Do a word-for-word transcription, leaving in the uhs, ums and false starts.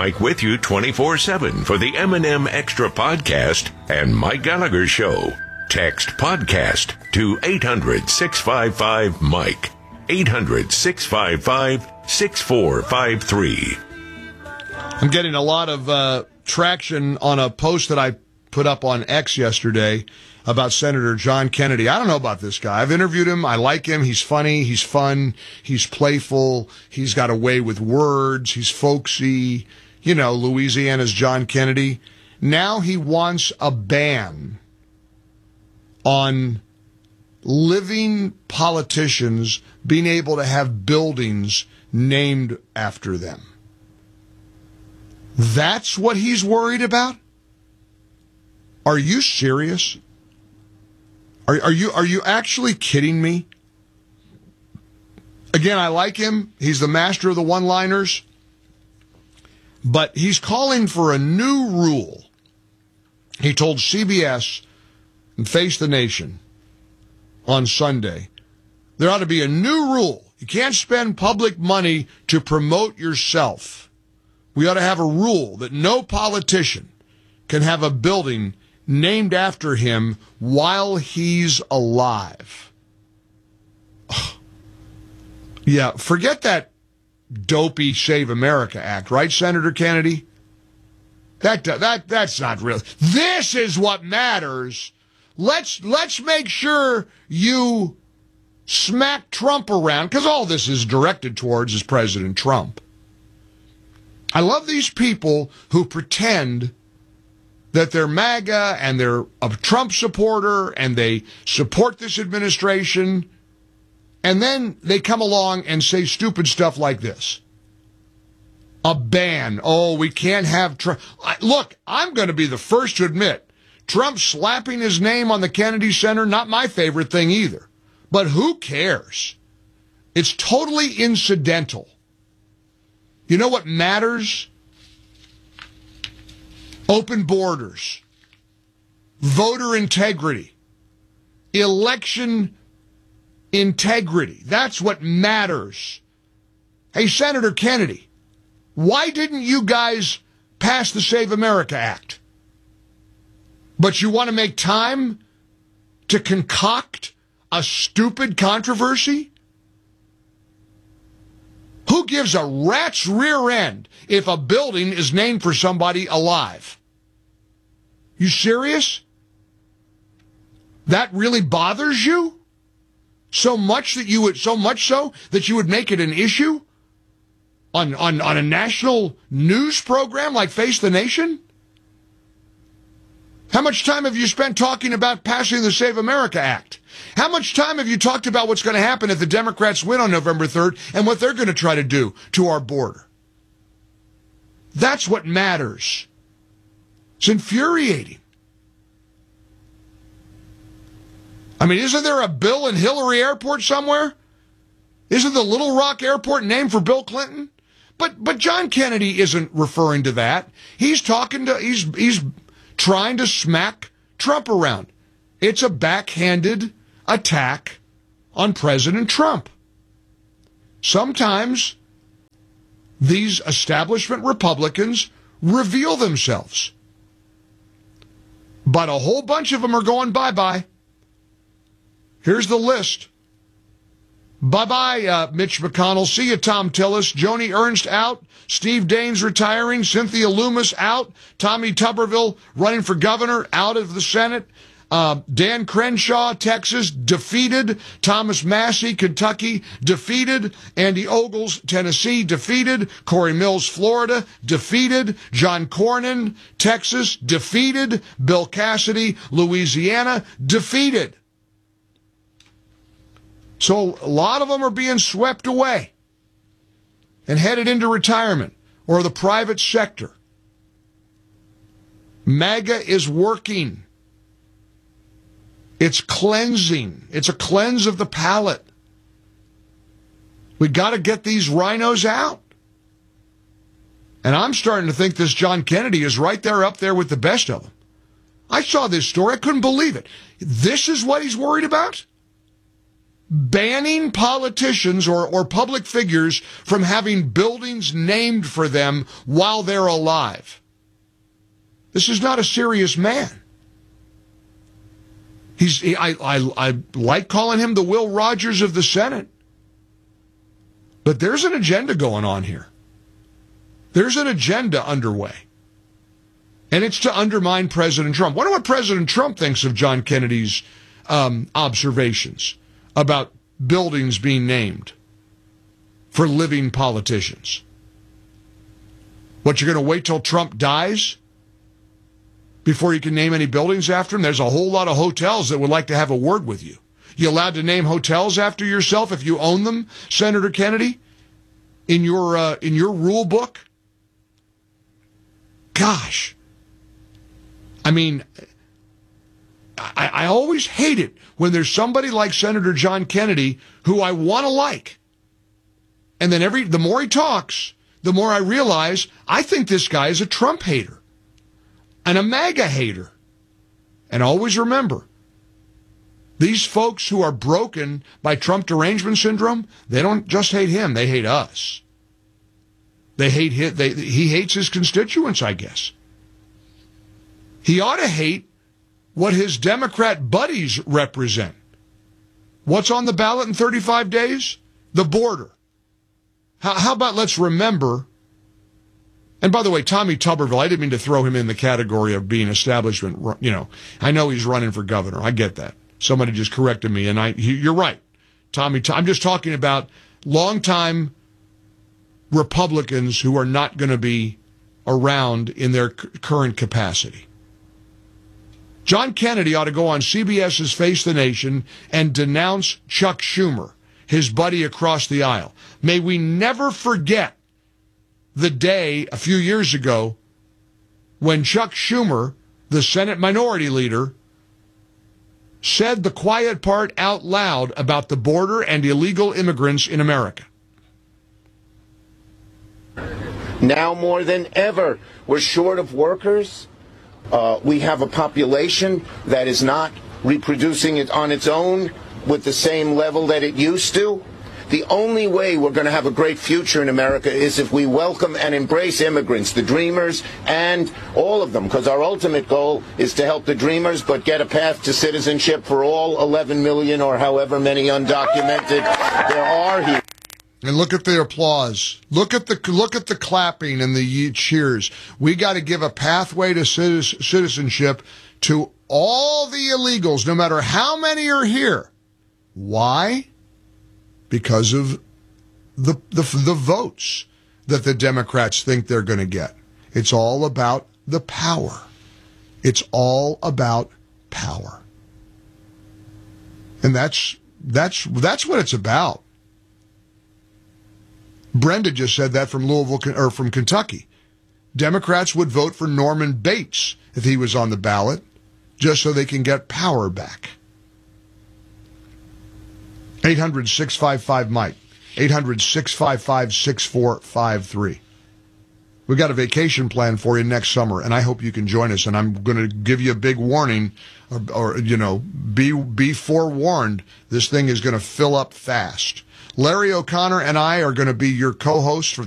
Mike with you twenty-four seven for the M and M Extra Podcast and Mike Gallagher Show. Text podcast to eight hundred, six five five, Mike. eight hundred, six five five, six four five three. I'm getting a lot of uh, traction on a post that I put up on X yesterday about Senator John Kennedy. I don't know about this guy. I've interviewed him. I like him. He's funny. He's fun. He's playful. He's got a way with words. He's folksy. You know, Louisiana's John Kennedy. Now he wants a ban on living politicians being able to have buildings named after them. That's what he's worried about? Are you serious? Are, are you are you actually kidding me? Again, I like him. He's the master of the one-liners. But he's calling for a new rule. He told C B S and Face the Nation on Sunday, there ought to be a new rule. You can't spend public money to promote yourself. We ought to have a rule that no politician can have a building named after him while he's alive. Ugh. Yeah, forget that dopey Save America Act, right, Senator Kennedy? That that that's not real. This is what matters. Let's let's make sure you smack Trump around, because all this is directed towards is President Trump. I love these people who pretend that they're MAGA and they're a Trump supporter and they support this administration, and then they come along and say stupid stuff like this. A ban. Oh, we can't have Trump. Look, I'm going to be the first to admit, Trump slapping his name on the Kennedy Center, not my favorite thing either. But who cares? It's totally incidental. You know what matters? Open borders, voter integrity, election integrity. That's what matters. Hey, Senator Kennedy, why didn't you guys pass the Save America Act? But you want to make time to concoct a stupid controversy? Who gives a rat's rear end if a building is named for somebody alive? You serious? That really bothers you? So much that you would, so much so that you would make it an issue on, on, on a national news program like Face the Nation? How much time have you spent talking about passing the Save America Act? How much time have you talked about what's going to happen if the Democrats win on November third and what they're going to try to do to our border? That's what matters. It's infuriating. I mean, isn't there a Bill and Hillary Airport somewhere? Isn't the Little Rock Airport named for Bill Clinton? But but John Kennedy isn't referring to that. He's talking to he's he's trying to smack Trump around. It's a backhanded attack on President Trump. Sometimes these establishment Republicans reveal themselves. But a whole bunch of them are going bye-bye. Here's the list. Bye-bye, uh, Mitch McConnell. See you, Tom Tillis. Joni Ernst out. Steve Daines retiring. Cynthia Loomis out. Tommy Tuberville running for governor, out of the Senate. Uh, Dan Crenshaw, Texas, defeated. Thomas Massey, Kentucky, defeated. Andy Ogles, Tennessee, defeated. Corey Mills, Florida, defeated. John Cornyn, Texas, defeated. Bill Cassidy, Louisiana, defeated. So a lot of them are being swept away and headed into retirement or the private sector. MAGA is working. It's cleansing. It's a cleanse of the palate. We got to get these rhinos out. And I'm starting to think this John Kennedy is right there up there with the best of them. I saw this story. I couldn't believe it. This is what he's worried about? banning politicians or, or public figures from having buildings named for them while they're alive. This is not a serious man. He's, he, I, I, I like calling him the Will Rogers of the Senate. But there's an agenda going on here. There's an agenda underway. And it's to undermine President Trump. Wonder what President Trump thinks of John Kennedy's um, observations about buildings being named for living politicians. What, you're going to wait till Trump dies before you can name any buildings after him? There's a whole lot of hotels that would like to have a word with you. You allowed to name hotels after yourself if you own them, Senator Kennedy, in your uh, in your rule book? Gosh. I mean, I, I always hate it when there's somebody like Senator John Kennedy who I want to like. And then every the more he talks, the more I realize I think this guy is a Trump hater and a MAGA hater. And always remember, these folks who are broken by Trump derangement syndrome, they don't just hate him, they hate us. They hate him, they, he hates his constituents, I guess. He ought to hate what his Democrat buddies represent. What's on the ballot in thirty-five days? The border. How, how about let's remember, and by the way, Tommy Tuberville, I didn't mean to throw him in the category of being establishment, you know, I know he's running for governor, I get that. Somebody just corrected me, and I, he, you're right. Tommy, I'm just talking about longtime Republicans who are not going to be around in their c- current capacity. John Kennedy ought to go on CBS's Face the Nation and denounce Chuck Schumer, his buddy across the aisle. May we never forget the day a few years ago when Chuck Schumer, the Senate Minority Leader, said the quiet part out loud about the border and illegal immigrants in America. Now more than ever, we're short of workers. Uh, we have a population that is not reproducing it on its own with the same level that it used to. The only way we're going to have a great future in America is if we welcome and embrace immigrants, the dreamers, and all of them, because our ultimate goal is to help the dreamers, but get a path to citizenship for all eleven million or however many undocumented there are here. And look at the applause. Look at the look at the clapping and the cheers. We got to give a pathway to citizenship to all the illegals, no matter how many are here. Why? Because of the the, the votes that the Democrats think they're going to get. It's all about the power. It's all about power. And that's that's that's what it's about. Brenda just said that from Louisville, or from Kentucky. Democrats would vote for Norman Bates if he was on the ballot, just so they can get power back. eight hundred, six five five, Mike. eight hundred, six five five, six four five three. We've got a vacation plan for you next summer, and I hope you can join us. And I'm going to give you a big warning, or, or you know, be be forewarned. This thing is going to fill up fast. Larry O'Connor and I are going to be your co-hosts for